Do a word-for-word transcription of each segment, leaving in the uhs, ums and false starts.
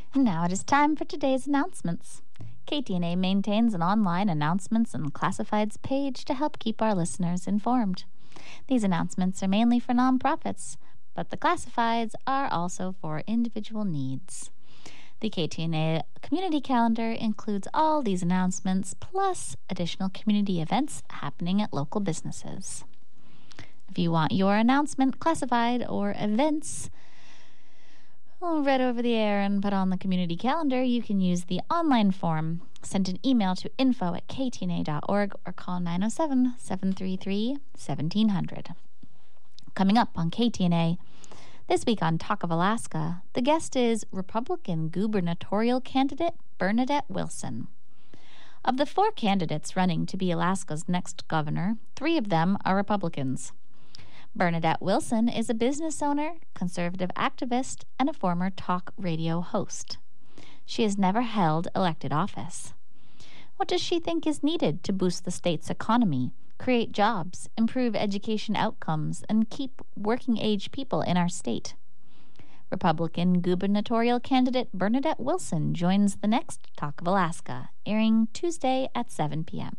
And now it is time for today's announcements. K T N A maintains an online announcements and classifieds page to help keep our listeners informed. These announcements are mainly for nonprofits, but the classifieds are also for individual needs. The K T N A community calendar includes all these announcements, plus additional community events happening at local businesses. If you want your announcement classified or events read over the air and put on the community calendar, you can use the online form. Send an email to info at k t n a dot org or call nine oh seven, seven three three, one seven zero zero. Coming up on K T N A, this week on Talk of Alaska, the guest is Republican gubernatorial candidate Bernadette Wilson. Of the four candidates running to be Alaska's next governor, three of them are Republicans. Bernadette Wilson is a business owner, conservative activist, and a former talk radio host. She has never held elected office. What does she think is needed to boost the state's economy, create jobs, improve education outcomes, and keep working-age people in our state? Republican gubernatorial candidate Bernadette Wilson joins the next Talk of Alaska, airing Tuesday at seven p.m.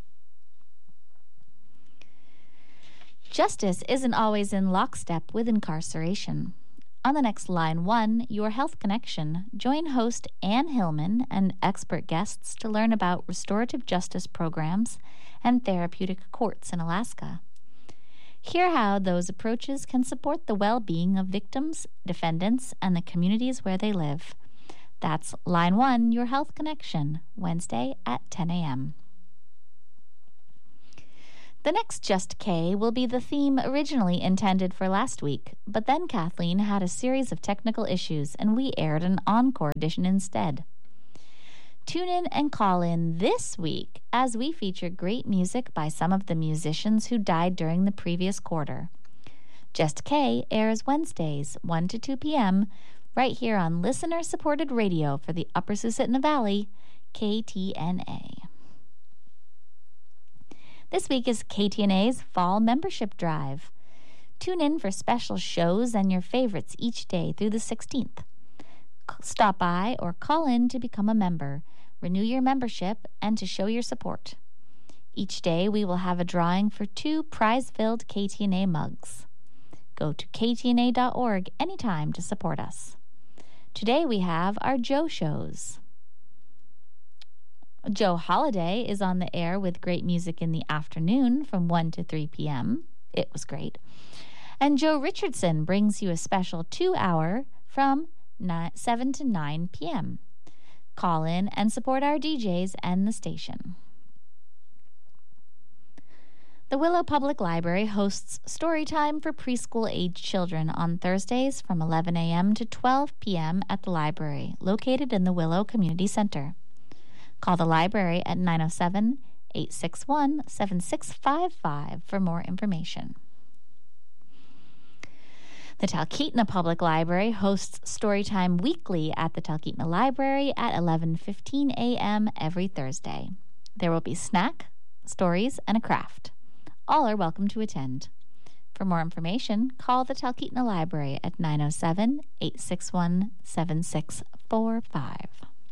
Justice isn't always in lockstep with incarceration. On the next Line one, Your Health Connection, join host Ann Hillman and expert guests to learn about restorative justice programs and therapeutic courts in Alaska. Hear how those approaches can support the well-being of victims, defendants, and the communities where they live. That's Line one, Your Health Connection, Wednesday at ten a.m. The next Just K will be the theme originally intended for last week, but then Kathleen had a series of technical issues and we aired an encore edition instead. Tune in and call in this week as we feature great music by some of the musicians who died during the previous quarter. Just K airs Wednesdays, one to two p.m., right here on listener-supported radio for the Upper Susitna Valley, K T N A. This week is K T N A's Fall Membership Drive. Tune in for special shows and your favorites each day through the sixteenth. Stop by or call in to become a member, renew your membership, and to show your support. Each day we will have a drawing for two prize-filled K T N A mugs. Go to k t n a dot org anytime to support us. Today we have our Joe shows. Joe Holiday is on the air with great music in the afternoon from one to three p.m. It was great. And Joe Richardson brings you a special two-hour from seven to nine p.m. Call in and support our D Js and the station. The Willow Public Library hosts story time for preschool-age children on Thursdays from eleven a.m. to twelve p.m. at the library, located in the Willow Community Center. Call the library at nine oh seven, eight six one, seven six five five for more information. The Talkeetna Public Library hosts Storytime weekly at the Talkeetna Library at eleven fifteen a.m. every Thursday. There will be snack, stories, and a craft. All are welcome to attend. For more information, call the Talkeetna Library at nine oh seven, eight six one, seven six four five.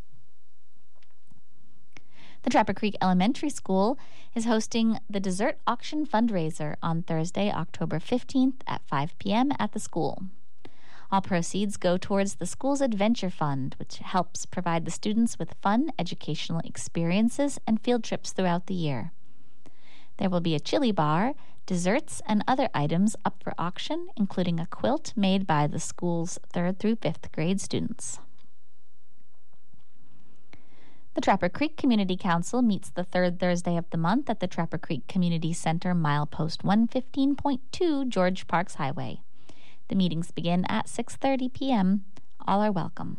The Trapper Creek Elementary School is hosting the Dessert Auction Fundraiser on Thursday, October fifteenth at five p.m. at the school. All proceeds go towards the school's Adventure Fund, which helps provide the students with fun educational experiences and field trips throughout the year. There will be a chili bar, desserts, and other items up for auction, including a quilt made by the school's third through fifth grade students. The Trapper Creek Community Council meets the third Thursday of the month at the Trapper Creek Community Center, milepost one fifteen point two, George Parks Highway. The meetings begin at six thirty p.m. All are welcome.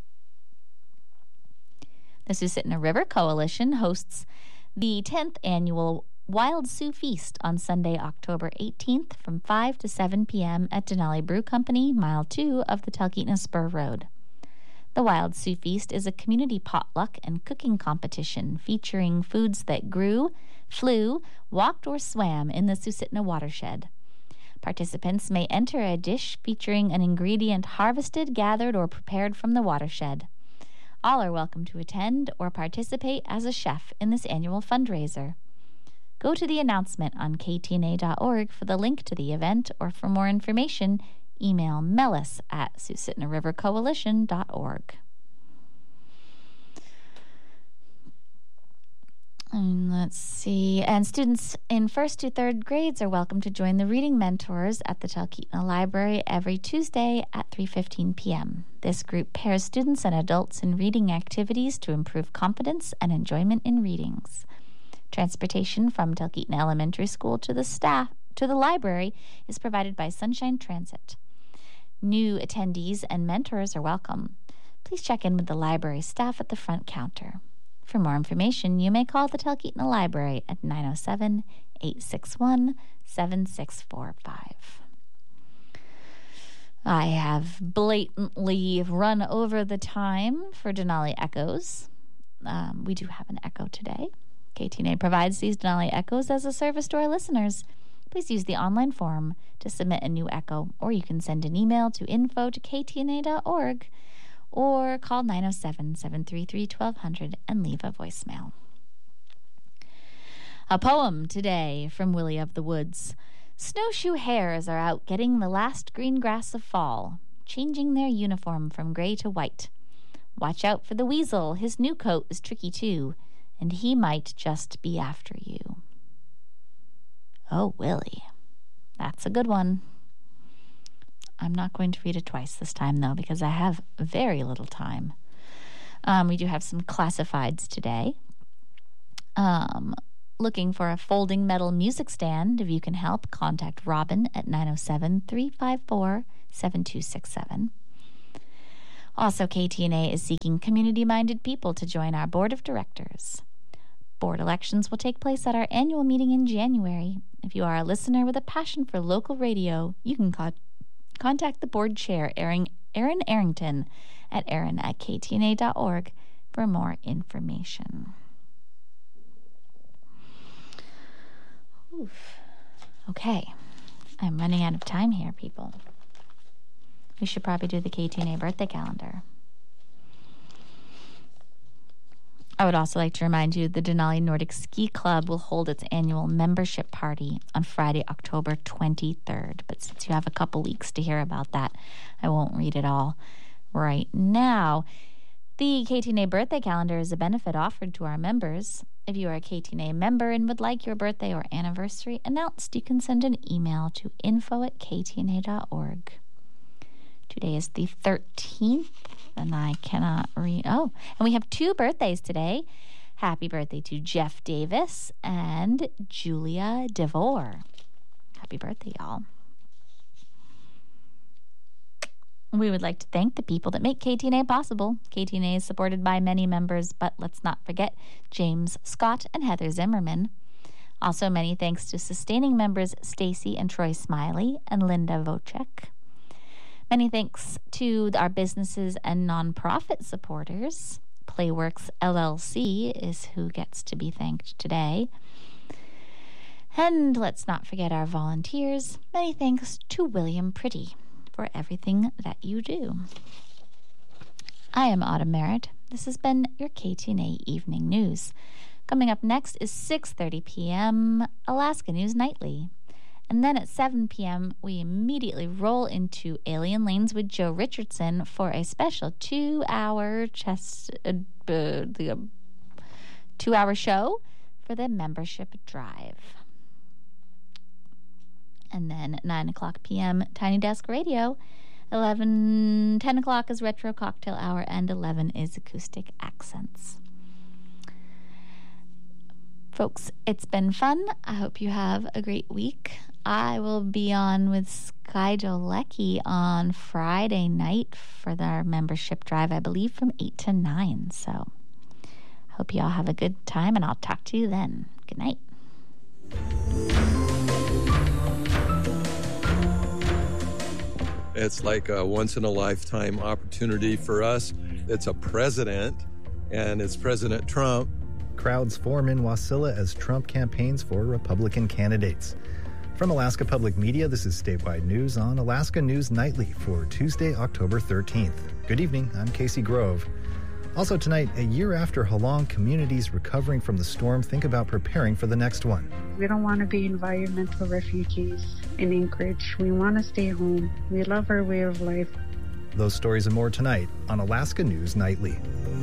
The Susitna River Coalition hosts the tenth annual Wild Sioux Feast on Sunday, October eighteenth from five to seven p.m. at Denali Brew Company, mile two of the Talkeetna Spur Road. The Wild Sioux Feast is a community potluck and cooking competition featuring foods that grew, flew, walked, or swam in the Susitna watershed. Participants may enter a dish featuring an ingredient harvested, gathered, or prepared from the watershed. All are welcome to attend or participate as a chef in this annual fundraiser. Go to the announcement on k t n a dot org for the link to the event, or for more information, email melis at susitna river coalition dot org. And let's see. And students in first to third grades are welcome to join the Reading Mentors at the Talkeetna Library every Tuesday at three fifteen p.m. This group pairs students and adults in reading activities to improve confidence and enjoyment in readings. Transportation from Talkeetna Elementary School to the staff to the library is provided by Sunshine Transit. New attendees and mentors are welcome. Please check in with the library staff at the front counter. For more information, you may call the Talkeetna Library at nine oh seven, eight six one, seven six four five. I have blatantly run over the time for Denali Echoes. Um, we do have an echo today. K T N A provides these Denali Echoes as a service to our listeners. Please use the online form to submit a new echo, or you can send an email to info to k t n a dot org. or call nine oh seven, seven three three, one two zero zero and leave a voicemail. A poem today from Willie of the Woods. Snowshoe hares are out getting the last green grass of fall, changing their uniform from gray to white. Watch out for the weasel, his new coat is tricky too, and he might just be after you. Oh, Willie. That's a good one. I'm not going to read it twice this time, though, because I have very little time. Um, we do have some classifieds today. Um, looking for a folding metal music stand. If you can help, contact Robin at nine oh seven, three five four, seven two six seven. Also, K T N A is seeking community-minded people to join our board of directors. Board elections will take place at our annual meeting in January. If you are a listener with a passion for local radio, you can call Contact the board chair, Erin, Erin Arrington, at erin at k t n a dot org for more information. Oof. Okay, I'm running out of time here, people. We should probably do the K T N A birthday calendar. I would also like to remind you the Denali Nordic Ski Club will hold its annual membership party on Friday, October twenty-third. But since you have a couple weeks to hear about that, I won't read it all right now. The K T N A birthday calendar is a benefit offered to our members. If you are a K T N A member and would like your birthday or anniversary announced, you can send an email to info at k t n a dot org. Today is the thirteenth, and I cannot read. Oh, and we have two birthdays today. Happy birthday to Jeff Davis and Julia DeVore. Happy birthday, y'all. We would like to thank the people that make K T N A possible. K T N A is supported by many members, but let's not forget James Scott and Heather Zimmerman. Also, many thanks to sustaining members Stacy and Troy Smiley and Linda Vocek. Many thanks to our businesses and nonprofit supporters. Playworks L L C is who gets to be thanked today. And let's not forget our volunteers. Many thanks to William Pretty for everything that you do. I am Autumn Merritt. This has been your K T N A Evening News. Coming up next is six thirty p.m. Alaska News Nightly. And then at seven p.m., we immediately roll into Alien Lanes with Joe Richardson for a special two-hour chest, uh, uh, the, uh, two-hour show for the membership drive. And then at nine o'clock p.m., Tiny Desk Radio. eleven, ten o'clock is Retro Cocktail Hour, and eleven is Acoustic Accents. Folks, it's been fun. I hope you have a great week. I will be on with Sky Jolecki on Friday night for our membership drive, I believe from eight to nine. So hope you all have a good time, and I'll talk to you then. Good night. It's like a once-in-a-lifetime opportunity for us. It's a president, and it's President Trump. Crowds form in Wasilla as Trump campaigns for Republican candidates. From Alaska Public Media, this is Statewide News on Alaska News Nightly for Tuesday, October thirteenth. Good evening, I'm Casey Grove. Also tonight, a year after Halong, communities recovering from the storm think about preparing for the next one. We don't want to be environmental refugees in Anchorage. We want to stay home. We love our way of life. Those stories and more tonight on Alaska News Nightly.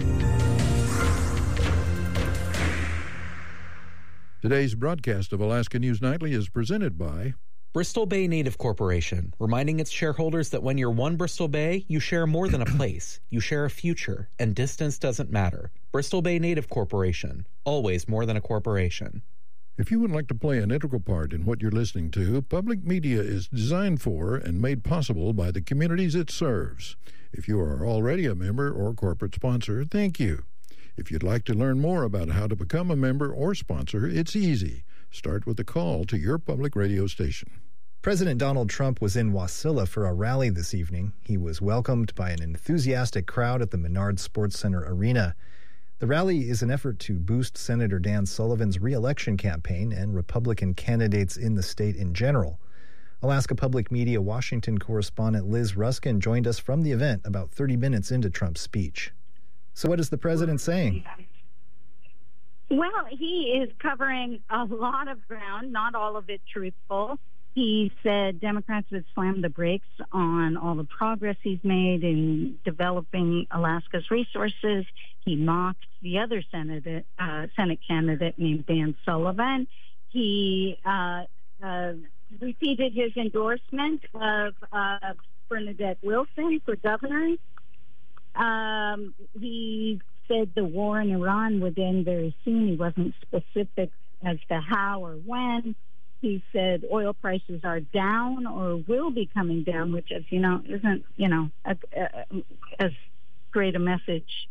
Today's broadcast of Alaska News Nightly is presented by Bristol Bay Native Corporation, reminding its shareholders that when you're one Bristol Bay, you share more than a place. You share a future, and distance doesn't matter. Bristol Bay Native Corporation, always more than a corporation. If you would like to play an integral part in what you're listening to, public media is designed for and made possible by the communities it serves. If you are already a member or corporate sponsor, thank you. If you'd like to learn more about how to become a member or sponsor, it's easy. Start with a call to your public radio station. President Donald Trump was in Wasilla for a rally this evening. He was welcomed by an enthusiastic crowd at the Menard Sports Center Arena. The rally is an effort to boost Senator Dan Sullivan's re-election campaign and Republican candidates in the state in general. Alaska Public Media Washington correspondent Liz Ruskin joined us from the event about thirty minutes into Trump's speech. So what is the president saying? Well, he is covering a lot of ground, not all of it truthful. He said Democrats would slam the brakes on all the progress he's made in developing Alaska's resources. He mocked the other Senate, uh, Senate candidate named Dan Sullivan. He uh, uh, repeated his endorsement of uh, Bernadette Wilson for governor. Um, he said the war in Iran would end very soon. He wasn't specific as to how or when. He said oil prices are down or will be coming down, which, as you know, isn't, you know, a, a, as great a message